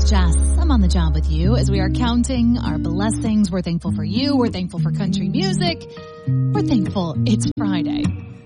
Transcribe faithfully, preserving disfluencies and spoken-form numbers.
Jess. I'm on the job with you as we are counting our blessings. We're thankful for you. We're thankful for country music. We're thankful it's Friday.